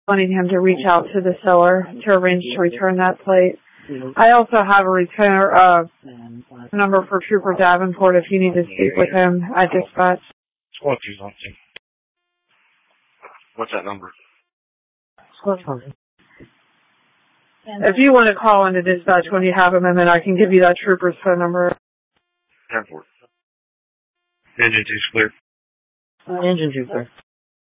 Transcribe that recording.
wanting him to reach out to the seller to arrange to return that plate. I also have a return number for Trooper Davenport if you need to speak with him at dispatch. What's that number? If you want to call into dispatch when you have him, and then I can give you that trooper's phone number. 10-4. Engine 2's clear. Engine 2 clear.